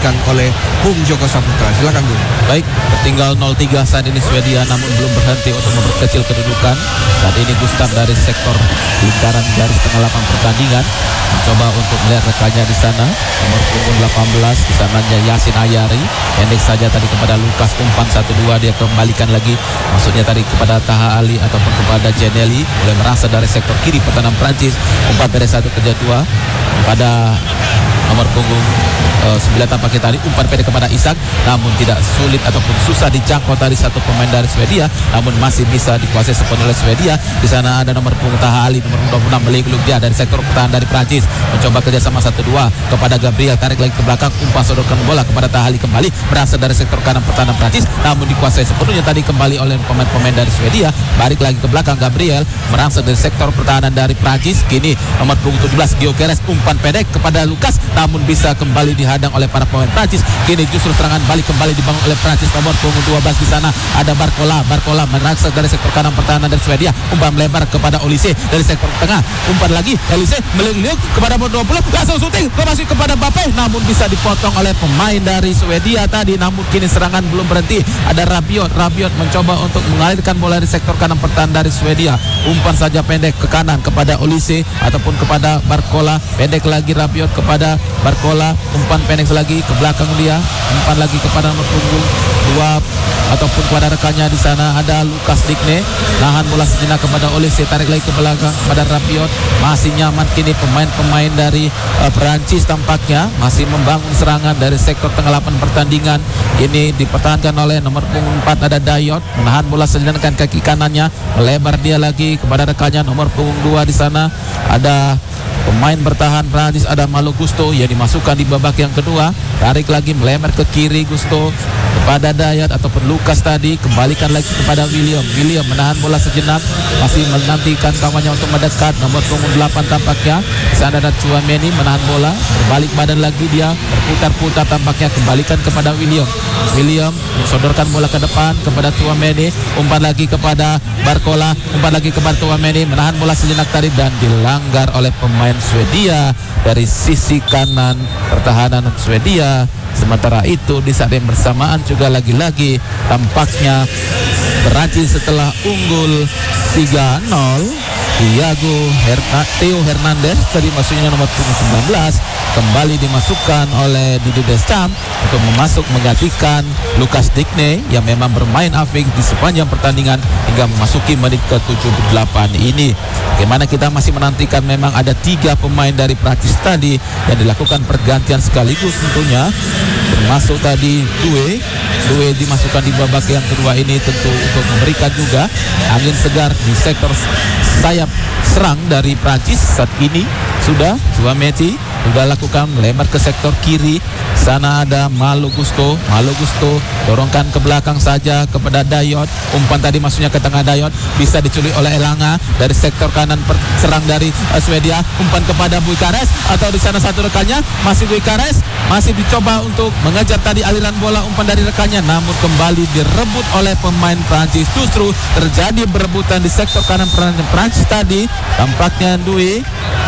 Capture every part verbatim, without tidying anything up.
diamankan oleh Bung Joko Saputra. Silakan Bung. Baik, tertinggal nol tiga saat ini Swedia, namun belum berhenti untuk memperkecil kedudukan. Saat ini Gustav dari sektor lingkaran garis tengah lapangan pertandingan mencoba untuk melihat rekannya di sana, nomor punggung delapan belas di sananya Yasin Ayari, pendek saja tadi kepada Lukas, umpan satu dua, dia kembalikan lagi, maksudnya tadi kepada Taha Ali ataupun kepada Jeneli, mulai merasa dari sektor kiri pertahanan Prancis, umpan pendek satu kerja dua pada nomor punggung uh, sembilan tampaknya tadi, umpan pendek kepada Isak, namun tidak sulit ataupun susah dijangkau tadi satu pemain dari Swedia, namun masih bisa dikuasai sepenuhnya oleh Swedia. Di sana ada nomor punggung Taha Ali, nomor dua puluh enam meluk dia dari sektor pertahanan dari Prancis, mencoba kerjasama satu dua kepada Gabriel, tarik lagi ke belakang, umpan sodorkan bola kepada Taha Ali, kembali berasal dari sektor kanan pertahanan Prancis, namun dikuasai sepenuhnya tadi kembali oleh pemain-pemain dari Swedia. Balik lagi ke belakang, Gabriel merangsek dari sektor pertahanan dari Prancis, kini nomor punggung tujuh belas Gyökeres, umpan pendek kepada Lukas, namun bisa kembali dihadang oleh para pemain Prancis. Kini justru serangan balik kembali dibangun oleh Prancis, nomor punggung dua belas di sana ada Barcola. Barcola merangsek dari sektor kanan pertahanan dari Swedia, umpan melebar kepada Olise dari sektor tengah, umpan lagi Olise meliuk kepada nomor dua puluh, langsung syuting masih kepada Mbappe, namun bisa dipotong oleh pemain dari Swedia tadi. Namun kini serangan belum berhenti, ada Rabiot. Rabiot mencoba untuk mengalirkan bola dari sektor kanan pertahanan dari Swedia, umpan saja pendek ke kanan kepada Olise ataupun kepada Barcola, pendek lagi Rabiot kepada Barcola, umpan pendek lagi ke belakang dia, umpan lagi kepada nomor punggung dua ataupun kepada rekannya di sana ada Lukas Digne, nahan bola sejenak kepada Olise, tarik lagi ke belakang kepada Rabiot. Masih nyaman kini pemain-pemain dari uh, Perancis tampaknya masih membangun serangan dari sektor tengah lapangan pertandingan. Ini dipertahankan oleh nomor punggung empat ada Dayot, menahan bola sejenak dengan kaki kanannya, melebar dia lagi kepada rekannya nomor punggung dua di sana ada pemain bertahan Prancis, ada Malo Gusto yang dimasukkan di babak yang kedua, tarik lagi melebar ke kiri Gusto kepada Dayat ataupun Lukas tadi, kembalikan lagi kepada William. William menahan bola sejenak, masih menantikan kawannya untuk mendekat, nomor punggung delapan tampaknya di sana ada Tchouaméni, menahan bola, berbalik badan lagi dia, berputar-putar tampaknya, kembalikan kepada William. William mensodorkan bola ke depan kepada Tchouaméni, umpan lagi kepada Barcola, umpan lagi kepada Tchouaméni, menahan bola sejenak tadi dan dilanggar oleh pemain Swedia dari sisi kanan pertahanan Swedia. Sementara itu di saat yang bersamaan juga lagi-lagi tampaknya Perancis setelah unggul tiga nol, Thiago Herna, Theo Hernandez tadi maksudnya nomor sembilan belas kembali dimasukkan oleh Didier Deschamps untuk memasuk menggantikan Lukas Digne yang memang bermain apik di sepanjang pertandingan hingga memasuki menit ke tujuh puluh delapan ini. Bagaimana kita masih menantikan, memang ada tiga pemain dari Prancis tadi yang dilakukan pergantian sekaligus tentunya, termasuk tadi Due Due dimasukkan di babak yang kedua ini tentu untuk memberikan juga angin segar di sektor sayap serang dari Prancis. Saat ini sudah Tchouaméni sudah lakukan melebar ke sektor kiri, sana ada Malo Gusto. Malo Gusto dorongkan ke belakang saja kepada Dayot, umpan tadi maksudnya ke tengah Dayot, bisa diculik oleh Elanga dari sektor kanan serang dari uh, Swedia, umpan kepada Gyökeres atau di sana satu rekannya masih Gyökeres, masih dicoba untuk mengejar tadi aliran bola umpan dari rekannya, namun kembali direbut oleh pemain Prancis. Justru terjadi berebutan di sektor kanan Prancis tadi, tampaknya Due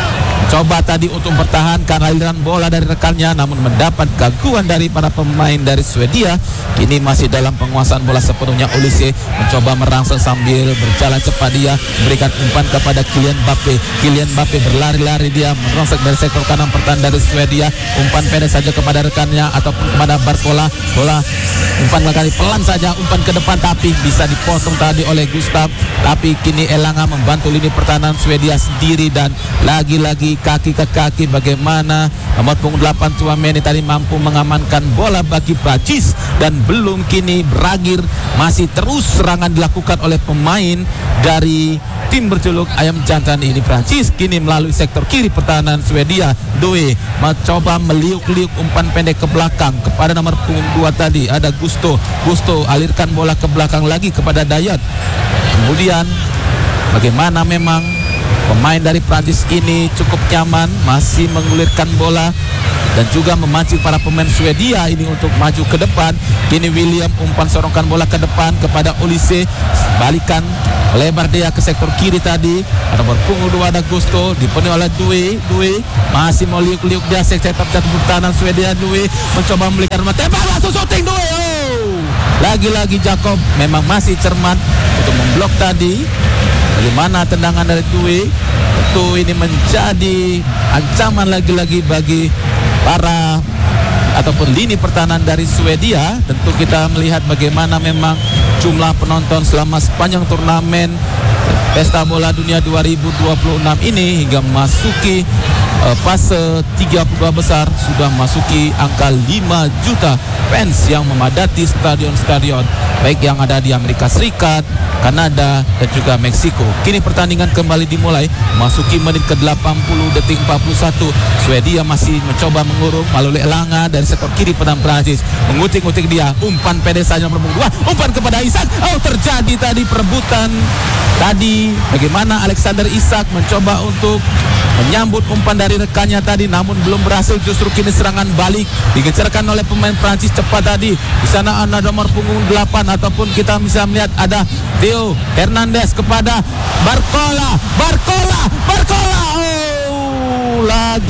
coba tadi untuk mempertahankan aliran bola dari rekannya, namun mendapat gangguan dari para pemain dari Swedia. Kini masih dalam penguasaan bola sepenuhnya. Olise mencoba merangsang sambil berjalan cepat, dia memberikan umpan kepada Kylian Mbappe. Kylian Mbappe berlari-lari, dia merangsek dari sektor kanan pertahanan dari Swedia, umpan pendek saja kepada rekannya ataupun kepada Barcola. Bola umpan kali pelan saja, umpan ke depan tapi bisa dipotong tadi oleh Gustav. Tapi kini Elanga membantu lini pertahanan Swedia sendiri dan lagi-lagi kaki ke kaki. Bagaimana nomor punggung delapan Tchouaméni tadi mampu mengamankan bola bagi Prancis dan belum kini berakhir, masih terus serangan dilakukan oleh pemain dari tim berjuluk Ayam Jantan ini Prancis. Kini melalui sektor kiri pertahanan Swedia, Due mencoba meliuk-liuk umpan pendek ke belakang kepada nomor punggung dua tadi ada Gusto. Gusto alirkan bola ke belakang lagi kepada Dayot. Kemudian bagaimana memang Pemain dari Prancis ini cukup nyaman, masih mengulirkan bola dan juga memancing para pemain Swedia ini untuk maju ke depan. Kini William umpan sorongkan bola ke depan kepada Olise, balikan lebar dia ke sektor kiri tadi. Ada berpunggung dua, ada Gusto, dipenuhi oleh Due. Due masih mau liuk-liuk dia setup jatuh pertahanan Swedia. Due mencoba membelikan rumah tembak, langsung shooting Due. Oh, lagi-lagi Jakob memang masih cermat untuk memblok tadi. Bagaimana tendangan dari Due? Tentu ini menjadi ancaman lagi-lagi bagi para ataupun lini pertahanan dari Swedia. Tentu kita melihat bagaimana memang jumlah penonton selama sepanjang turnamen Pesta Bola Dunia dua ribu dua puluh enam ini hingga memasuki uh, fase tiga puluh dua besar sudah masuki angka lima juta fans yang memadati stadion-stadion baik yang ada di Amerika Serikat, Kanada dan juga Meksiko. Kini pertandingan kembali dimulai, masuki menit ke delapan puluh, detik empat puluh satu. Swedia masih mencoba mengurung melalui Elanga dari sektor kiri pedang Prancis. Mengutik-ngutik dia, umpan pendek saja nomor dua, umpan kepada Isak. Oh, terjadi tadi perebutan tadi. Bagaimana Alexander Isak mencoba untuk menyambut umpan dari rekannya tadi, namun belum berhasil. Justru kini serangan balik digecerkan oleh pemain Prancis cepat tadi. Di sana ada nomor punggung delapan, ataupun kita bisa melihat ada Theo Hernandez kepada Barcola. Barcola, Barcola. Oh,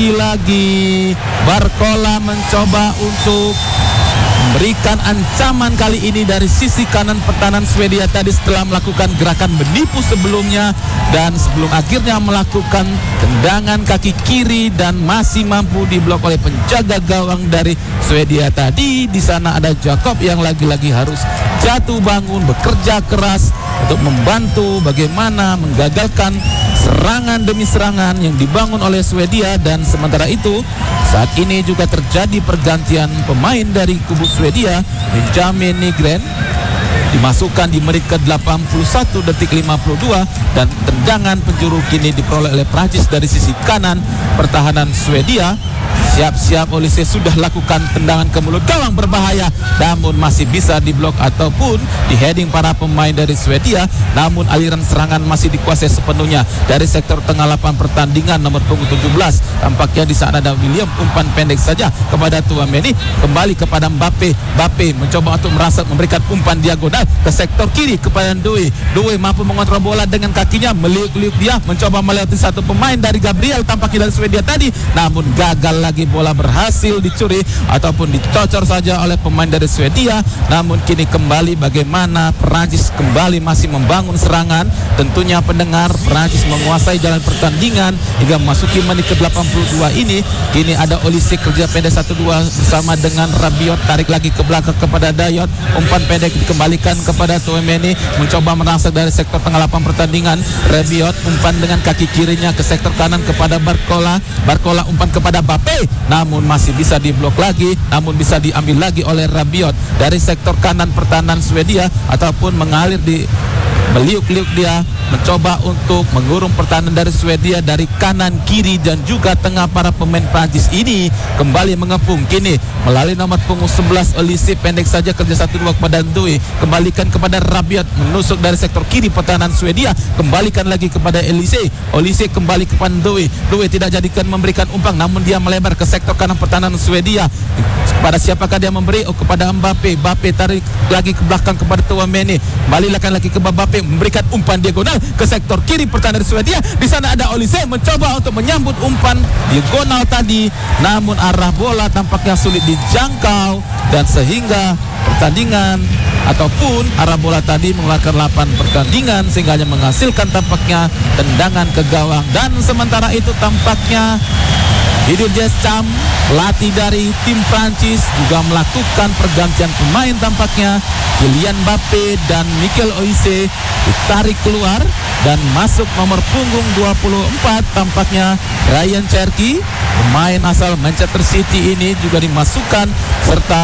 lagi-lagi Barcola mencoba untuk memberikan ancaman kali ini dari sisi kanan pertahanan Swedia tadi setelah melakukan gerakan menipu sebelumnya dan sebelum akhirnya melakukan tendangan kaki kiri dan masih mampu diblok oleh penjaga gawang dari Swedia tadi. Di sana ada Jakob yang lagi-lagi harus jatuh bangun, bekerja keras untuk membantu bagaimana menggagalkan serangan demi serangan yang dibangun oleh Swedia. Dan sementara itu saat ini juga terjadi pergantian pemain dari kubu Swedia. Benjamin Nygren dimasukkan di menit ke delapan puluh satu, detik lima puluh dua, dan tendangan penjuru kini diperoleh oleh Prancis dari sisi kanan pertahanan Swedia. Siap-siap Olise sudah lakukan tendangan ke mulut gawang berbahaya, namun masih bisa diblok ataupun di heading para pemain dari Swedia. Namun aliran serangan masih dikuasai sepenuhnya dari sektor tengah lapangan pertandingan nomor punggung tujuh belas. Tampaknya di sana ada William, umpan pendek saja kepada Tchouaméni, kembali kepada Mbappe. Mbappe mencoba untuk merasa memberikan umpan diagonal ke sektor kiri kepada Due. Due mampu mengontrol bola dengan kakinya, meliuk-liuk dia, mencoba melewati satu pemain dari Gabriel tampaknya dari Swedia tadi, namun gagal lagi. Bola berhasil dicuri ataupun dicocor saja oleh pemain dari Swedia. Namun kini kembali bagaimana Prancis kembali masih membangun serangan. Tentunya pendengar, Prancis menguasai jalan pertandingan hingga memasuki menit ke delapan puluh dua ini. Kini ada Olise kerja pendek satu dua bersama dengan Rabiot, tarik lagi ke belakang kepada Dayot, umpan pendek dikembalikan kepada Tchouaméni, mencoba merangsek dari sektor tengah lapangan pertandingan. Rabiot umpan dengan kaki kirinya ke sektor kanan kepada Barcola. Barcola umpan kepada Mbappe, namun masih bisa diblok lagi, namun bisa diambil lagi oleh Rabiot dari sektor kanan pertahanan Swedia, ataupun mengalir di meliuk-liuk dia, mencoba untuk mengurung pertahanan dari Swedia dari kanan, kiri dan juga tengah. Para pemain Prancis ini kembali mengepung kini melalui nomor punggung sebelas Olise, pendek saja kerja satu dua kepada Due, kembalikan kepada Rabiot, menusuk dari sektor kiri pertahanan Swedia, kembalikan lagi kepada Olise. Olise kembali kepada Due. Due tidak jadikan memberikan umpan, namun dia melebar ke sektor kanan pertahanan Swedia. Kepada siapakah dia memberi? Oh, kepada Mbappe. Mbappe tarik lagi ke belakang kepada Tchouaméni, balikan lagi ke Mbappe, memberikan umpan diagonal ke sektor kiri pertahanan Swedia. Di sana ada Olise mencoba untuk menyambut umpan diagonal tadi, namun arah bola tampaknya sulit dijangkau dan sehingga pertandingan ataupun arah bola tadi mengeluarkan lapangan pertandingan sehingga hanya menghasilkan tampaknya tendangan ke gawang. Dan sementara itu tampaknya Didier Deschamps, pelatih dari tim Prancis, juga melakukan pergantian pemain. Tampaknya Kylian Mbappe dan Michael Olise ditarik keluar dan masuk nomor punggung dua puluh empat. Tampaknya Ryan Cherki, pemain asal Manchester City ini juga dimasukkan, serta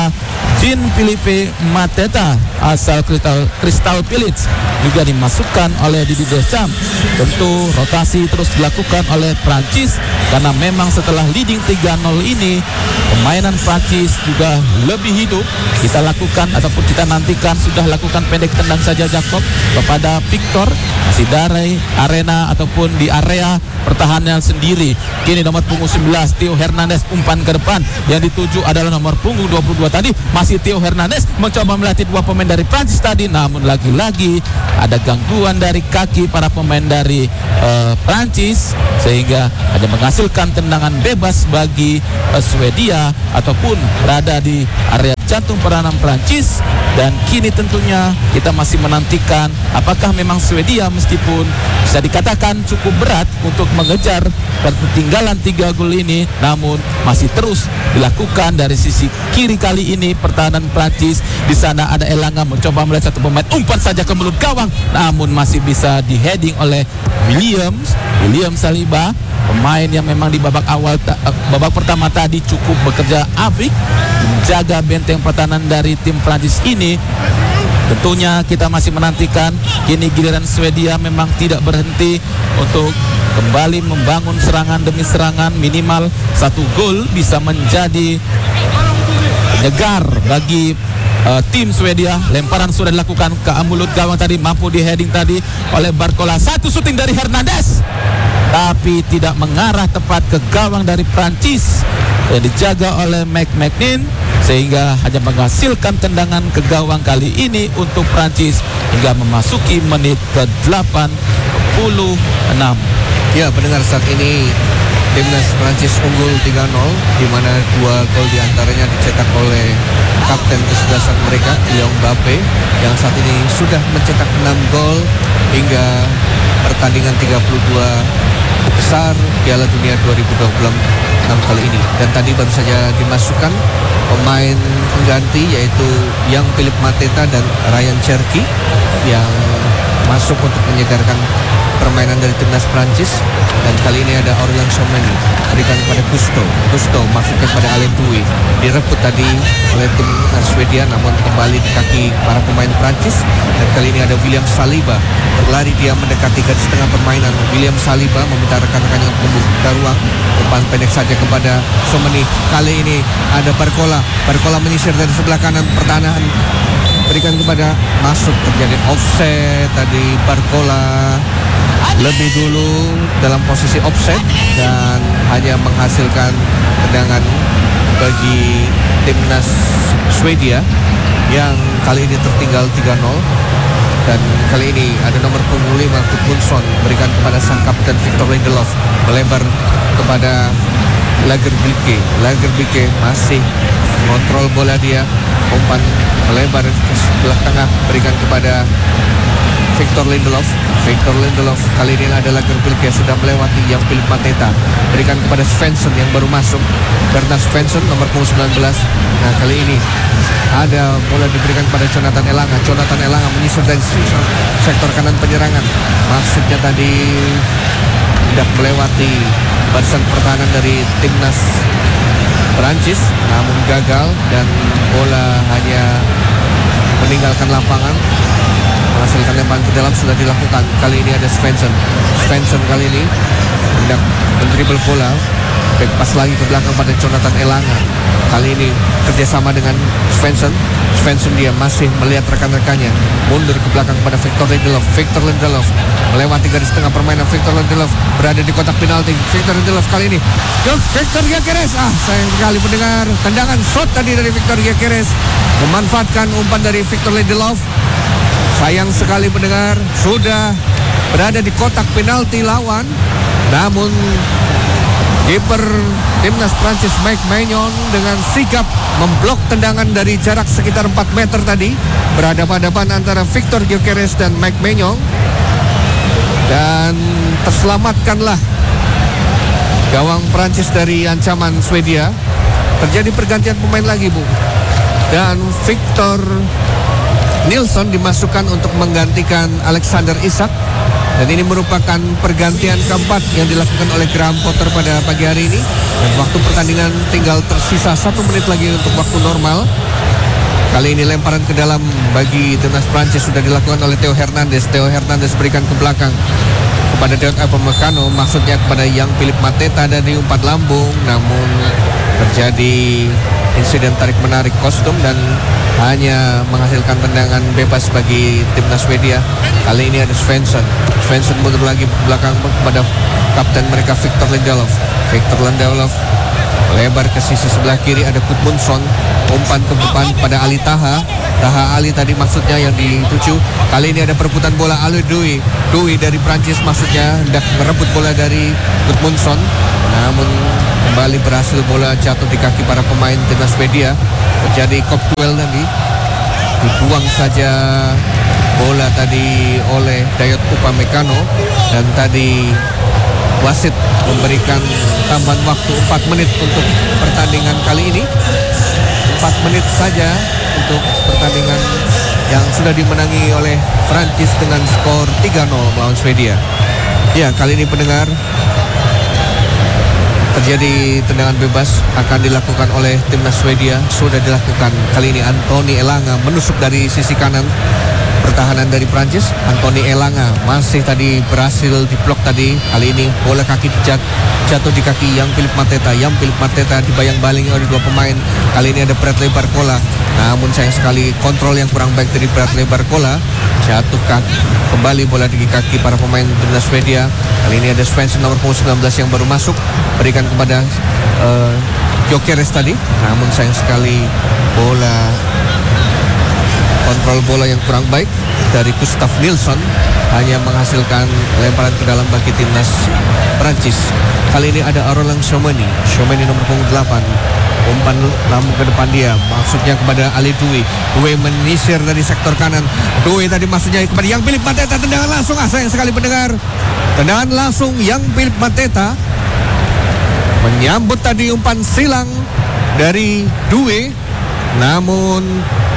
Jean Philippe Mateta asal Crystal, Crystal Palace juga dimasukkan oleh Didier Deschamps. Tentu rotasi terus dilakukan oleh Prancis karena memang setelah leading tiga nol ini permainan Prancis juga lebih hidup. Kita lakukan ataupun kita nantikan sudah lakukan pendek tendang saja Jakob kepada Victor, masih dari arena ataupun di area pertahanan sendiri. Kini nomor punggung sebelas Theo Hernandez umpan ke depan, yang dituju adalah nomor punggung dua puluh dua tadi masih Theo Hernandez mencoba melatih dua pemain dari Prancis tadi, namun lagi-lagi ada gangguan dari kaki para pemain dari uh, Prancis sehingga hanya menghasilkan tendangan bebas bagi uh, Swedia ataupun berada di area jantung peranan Prancis. Dan kini tentunya kita masih menantikan apakah memang Swedia meskipun bisa dikatakan cukup berat untuk mengejar ketertinggalan tiga gol ini, namun masih terus dilakukan dari sisi kiri kali ini pertahanan Prancis. Di sana ada Elanga mencoba melihat satu pemain umpan saja ke mulut gawang, namun masih bisa di-heading oleh Williams William Saliba, pemain yang memang di babak awal babak pertama tadi cukup bekerja apik menjaga benteng pertahanan dari tim Prancis ini. Tentunya kita masih menantikan. Kini giliran Swedia memang tidak berhenti untuk kembali membangun serangan demi serangan. Minimal satu gol bisa menjadi penyegar bagi uh, tim Swedia. Lemparan sudah dilakukan ke mulut gawang tadi, mampu di heading tadi oleh Barcola. Satu shooting dari Hernandez tapi tidak mengarah tepat ke gawang dari Prancis yang dijaga oleh Mike Magnin, sehingga hanya menghasilkan tendangan ke gawang kali ini untuk Prancis hingga memasuki menit ke delapan puluh enam. Ya, pendengar, saat ini timnas Prancis unggul tiga nol, di mana dua gol diantaranya dicetak oleh kapten kesebelasan mereka, Kylian Mbappe, yang saat ini sudah mencetak enam gol hingga pertandingan tiga puluh dua besar Piala Dunia dua ribu dua puluh enam kali ini. Dan tadi baru saja dimasukkan pemain pengganti yaitu Yang Philippe Mateta dan Ryan Cherki yang masuk untuk menyegarkan permainan dari timnas Prancis. Dan kali ini ada Aurélien Tchouameni berikan kepada Gusto Gusto masukkan kepada Alain Dui, direbut tadi oleh tim Swedia namun kembali di kaki para pemain Prancis. Dan kali ini ada William Saliba berlari, dia mendekati garis tengah permainan. William Saliba meminta rekan-rekannya untuk membuka ruang, umpan pendek saja kepada Tchouameni. Kali ini ada Barcola Barcola menyisir dari sebelah kanan pertahanan, berikan kepada masuk, terjadi offset tadi. Barcola lebih dulu dalam posisi offset dan hanya menghasilkan tendangan bagi timnas Swedia yang kali ini tertinggal tiga nol. Dan kali ini ada nomor punggung lima Gudmundsson berikan kepada sang kapten Victor Lindelof, melebar kepada Lagerbielke. Lagerbielke masih mengontrol bola, dia umpan melebar ke sebelah tengah, berikan kepada Victor Lindelof. Victor Lindelof kali ini adalah Lagerbielke sudah melewati Yang Philippe Mateta, berikan kepada Svensson yang baru masuk, Bernard Svensson nomor punggung sembilan belas. Nah, kali ini ada bola diberikan kepada Jonathan Elanga. Jonathan Elanga menyisir dari sektor kanan penyerangan, maksudnya tadi tidak melewati barisan pertahanan dari timnas Perancis, namun gagal dan bola hanya meninggalkan lapangan. Menghasilkan lemparan ke dalam sudah dilakukan. Kali ini ada Svensson. Svensson kali ini hendak mendribble bola, back pass lagi ke belakang pada Jonathan Elanga. Kali ini kerjasama dengan Svensson. Svensson dia masih melihat rekan-rekannya, mundur ke belakang pada Victor Lindelof. Victor Lindelof melewati garis tengah permainan. Victor Lindelof berada di kotak penalti. Victor Lindelof kali ini Victor Gyökeres. Ah, sayang sekali mendengar tendangan shot tadi dari Victor Gyökeres, memanfaatkan umpan dari Victor Lindelof. Sayang sekali mendengar, sudah berada di kotak penalti lawan, namun kiper timnas Prancis Mike Maignan dengan sigap memblok tendangan dari jarak sekitar empat meter tadi. Berhadapan-hadapan antara Victor Gyökeres dan Mike Maignan, dan terselamatkanlah gawang Prancis dari ancaman Swedia. Terjadi pergantian pemain lagi, Bu, dan Victor Nilsson dimasukkan untuk menggantikan Alexander Isak. Dan ini merupakan pergantian keempat yang dilakukan oleh Graham Potter pada pagi hari ini. Dan waktu pertandingan tinggal tersisa satu menit lagi untuk waktu normal. Kali ini lemparan ke dalam bagi timnas Prancis sudah dilakukan oleh Theo Hernandez. Theo Hernandez berikan ke belakang kepada Daud Upamecano, maksudnya kepada Yang Philip Mateta dari umpan lambung, namun terjadi insiden tarik menarik kostum dan hanya menghasilkan tendangan bebas bagi timnas Swedia. Kali ini ada Svensson. Svensson mundur lagi ke belakang kepada kapten mereka Victor Lindelof. Victor Lindelof lebar ke sisi sebelah kiri, ada Gudmundsson, umpan ke depan pada Ali Taha. Taha Ali tadi maksudnya yang dituju. Kali ini ada perebutan bola Ali Dui. Dui dari Prancis maksudnya hendak merebut bola dari Gudmundsson, namun kembali berhasil bola jatuh di kaki para pemain timnas Swedia. Terjadi kop duel tadi, dibuang saja bola tadi oleh Dayot Upamecano, dan tadi wasit memberikan tambahan waktu empat menit untuk pertandingan kali ini. empat menit saja untuk pertandingan yang sudah dimenangi oleh Prancis dengan skor tiga nol melawan Swedia. Ya, kali ini pendengar, terjadi tendangan bebas akan dilakukan oleh timnas Swedia. Sudah dilakukan. Kali ini Anthony Elanga menusuk dari sisi kanan pertahanan dari Prancis. Anthony Elanga masih tadi berhasil diblok tadi. Kali ini bola kaki jat, jatuh di kaki Yang Philip Mateta. Yang Philip Mateta dibayang-balingi oleh dua pemain. Kali ini ada Bradley Barcola, namun sayang sekali kontrol yang kurang baik dari Bradley Barcola. Jatuh kaki, kembali bola di kaki para pemain timnas Swedia. Kali ini ada Svensson nomor sembilan belas yang baru masuk, berikan kepada uh, Gyökeres tadi, namun sayang sekali bola kontrol bola yang kurang baik dari Gustav Nilsson hanya menghasilkan lemparan ke dalam bagi timnas Prancis. Kali ini ada Arolang Tchouameni. Tchouameni nomor punggung delapan, umpan lambung ke depan dia, maksudnya kepada Ali Dui. Dui menyisir dari sektor kanan. Dui tadi maksudnya kepada Yang Philip Mateta, tendangan langsung. Ah, sayang sekali pendengar, tendangan langsung Yang Philip Mateta menyambut tadi umpan silang dari Dui, namun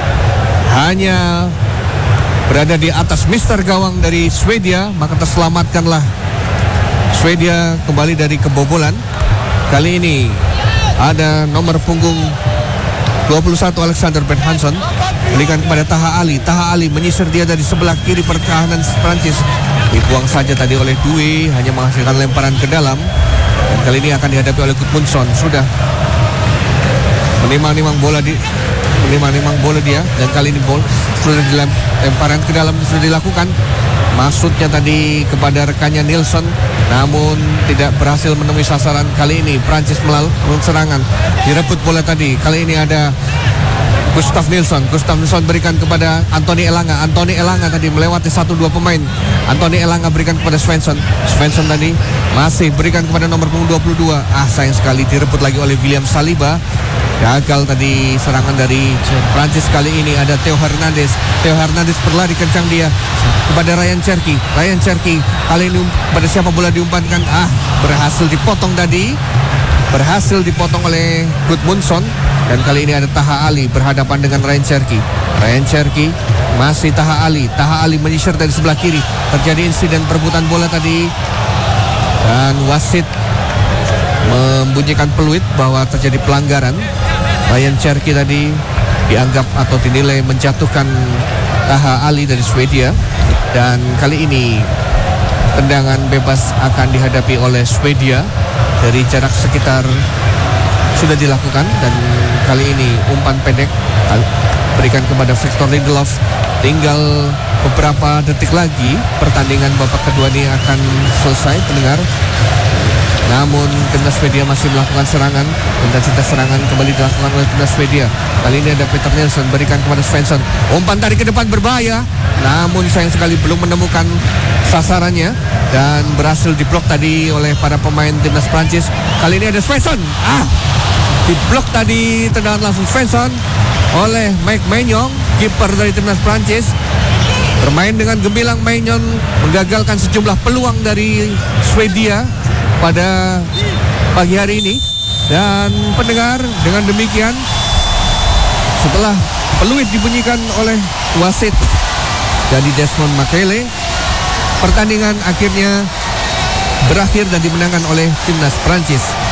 hanya berada di atas mister gawang dari Swedia, maka terselamatkanlah Swedia kembali dari kebobolan. Kali ini ada nomor punggung dua puluh satu Alexander Berhanson, berikan kepada Taha Ali. Taha Ali menyisir dia dari sebelah kiri pertahanan Prancis, dibuang saja tadi oleh Dui, hanya menghasilkan lemparan ke dalam, dan kali ini akan dihadapi oleh Gudmundsson. Sudah menimang-nimang bola di menimang-nimang bola dia, dan kali ini bola sudah dilemparan ke dalam sudah dilakukan, maksudnya tadi kepada rekannya Nilsson, namun tidak berhasil menemui sasaran. Kali ini Prancis melakukan serangan, direbut bola tadi. Kali ini ada Gustav Nilsson. Gustav Nilsson berikan kepada Anthony Elanga. Anthony Elanga tadi melewati satu dua pemain. Anthony Elanga berikan kepada Svensson. Svensson tadi masih berikan kepada nomor punggung dua puluh dua. Ah, sayang sekali direbut lagi oleh William Saliba. Gagal tadi serangan dari Prancis. Kali ini ada Theo Hernandez. Theo Hernandez berlari kencang dia kepada Ryan Cherki. Ryan Cherki kali ini pada siapa bola diumpankan? Ah, berhasil dipotong tadi. Berhasil dipotong oleh Gudmundsson. Dan kali ini ada Taha Ali berhadapan dengan Ryan Cherki. Ryan Cherki masih Taha Ali. Taha Ali menyisir dari sebelah kiri. Terjadi insiden perebutan bola tadi, dan wasit membunyikan peluit bahwa terjadi pelanggaran. Ryan Cherki tadi dianggap atau dinilai menjatuhkan Taha Ali dari Swedia, dan kali ini tendangan bebas akan dihadapi oleh Swedia dari jarak sekitar sudah dilakukan, dan kali ini umpan pendek berikan kepada Victor Lindelof. Tinggal beberapa detik lagi pertandingan babak kedua ini akan selesai pendengar. Namun timnas Swedia masih melakukan serangan. Intensitas serangan kembali dilakukan oleh timnas Swedia. Kali ini ada Peter Nilsson berikan kepada Svensson. Umpan tadi ke depan berbahaya, namun sayang sekali belum menemukan sasarannya dan berhasil diblok tadi oleh para pemain timnas Prancis. Kali ini ada Svensson. Ah, diblok tadi tendangan langsung Svensson oleh Mike Maignan, kiper dari timnas Prancis. Bermain dengan gemilang, Maignan menggagalkan sejumlah peluang dari Swedia pada pagi hari ini. Dan pendengar, dengan demikian setelah peluit dibunyikan oleh wasit dari Desmond Makele, pertandingan akhirnya berakhir dan dimenangkan oleh timnas Prancis.